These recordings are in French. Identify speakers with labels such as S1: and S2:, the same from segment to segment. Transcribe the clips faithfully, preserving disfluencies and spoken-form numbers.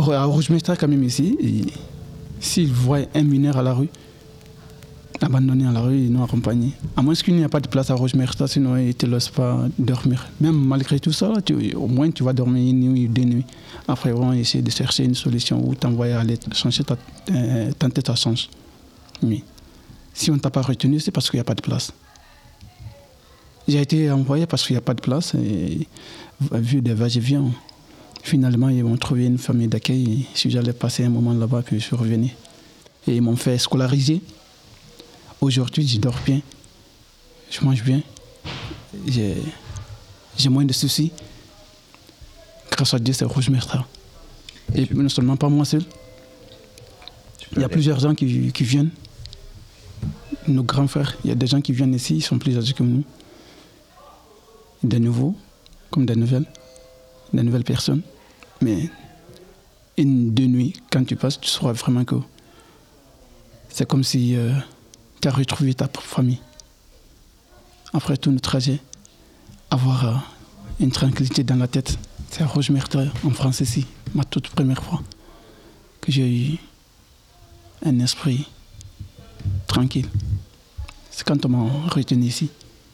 S1: à Rouge-Mesta, quand même ici, et s'ils voient un mineur à la rue, abandonné à la rue et non accompagné, à moins qu'il n'y ait pas de place à Rouge-Mesta, sinon ils ne te laissent pas dormir. Même malgré tout ça, tu, au moins tu vas dormir une nuit ou deux nuits. Après, ils vont essayer de chercher une solution ou t'envoyer à aller changer ta, euh, tenter ta chance. Mais si on ne t'a pas retenu, c'est parce qu'il n'y a pas de place. J'ai été envoyé parce qu'il n'y a pas de place et vu des va-et-vient, finalement ils m'ont trouvé une famille d'accueil. Si j'allais passer un moment là-bas, puis je suis revenu. Et ils m'ont fait scolariser. Aujourd'hui, je dors bien, je mange bien, j'ai, j'ai moins de soucis. Grâce à Dieu, c'est Rouge-Mesta. Et, et non seulement pas moi seul. Il y a plusieurs gens qui, qui viennent. Nos grands frères, il y a des gens qui viennent ici, ils sont plus âgés que nous. Des nouveaux, comme des nouvelles, des nouvelles personnes. Mais une, deux nuits, quand tu passes, tu sauras vraiment que c'est comme si euh, tu as retrouvé ta propre famille. Après tout notre trajet, avoir euh, une tranquillité dans la tête. C'est à Rouge-Mesta, en France ici, ma toute première fois, que j'ai eu un esprit tranquille. C'est quand on m'a retenu ici.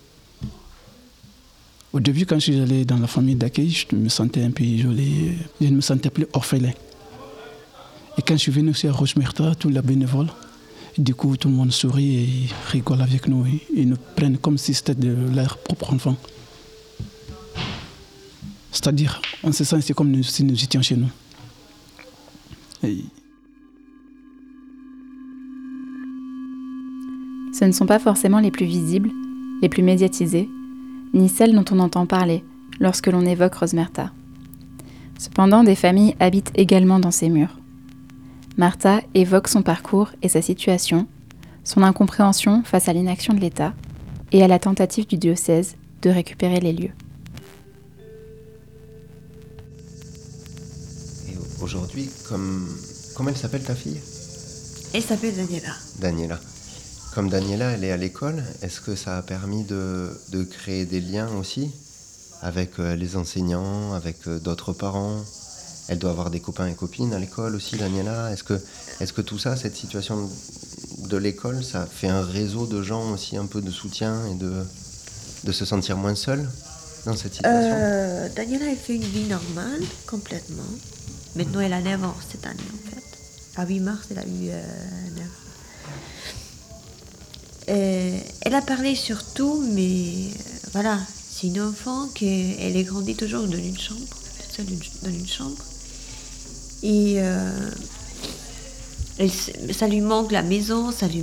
S1: Au début, quand je suis allé dans la famille d'accueil, je me sentais un peu isolé. Je ne me sentais plus orphelin. Et quand je suis venu aussi à Rouge-Mesta, tous les bénévoles, du coup, tout le monde sourit et rigole avec nous. Ils nous prennent comme si c'était de leur propre enfant. C'est-à-dire, on se sent c'est comme si nous étions chez nous. Et...
S2: Ce ne sont pas forcément les plus visibles, les plus médiatisés, ni celles dont on entend parler lorsque l'on évoque Rouge-Mesta. Cependant, des familles habitent également dans ces murs. Martha évoque son parcours et sa situation, son incompréhension face à l'inaction de l'État et à la tentative du diocèse de récupérer les lieux.
S3: Et aujourd'hui, comme... comment elle s'appelle ta fille ?
S4: Elle s'appelle Daniela.
S3: Daniela. Comme Daniela, elle est à l'école, est-ce que ça a permis de, de créer des liens aussi avec euh, les enseignants, avec euh, d'autres parents ? Elle doit avoir des copains et copines à l'école aussi, Daniela. Est-ce que, est-ce que tout ça, cette situation de l'école, ça fait un réseau de gens aussi, un peu de soutien et de, de se sentir moins seule dans cette situation ?
S4: euh, Daniela, elle fait une vie normale, complètement. Maintenant, elle a neuf ans cette année, en fait. À huit mars, elle a eu euh, neuf. Euh, elle a parlé sur tout, mais euh, voilà, c'est une enfant qui elle est grandie toujours dans une chambre, toute seule dans une chambre. Et, euh, elle, ça lui manque la maison, ça lui